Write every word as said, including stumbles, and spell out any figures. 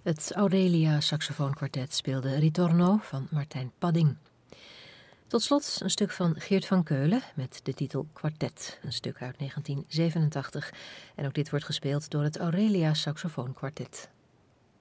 Het Aurelia saxofoonkwartet speelde Ritorno van Martijn Padding. Tot slot een stuk van Geert van Keulen met de titel Kwartet, een stuk uit negentien zevenentachtig. En ook dit wordt gespeeld door het Aurelia saxofoonkwartet.